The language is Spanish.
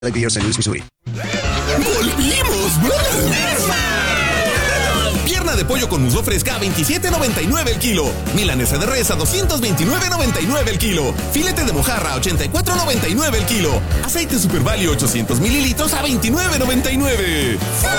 Beer St. Louis, Missouri. ¡Volvimos! Pierna de pollo con muslo fresca a $27.99 el kilo. Milanesa de res a $229.99 el kilo. Filete de mojarra a $84.99 el kilo. Aceite Super Value 800 mililitros a $29.99.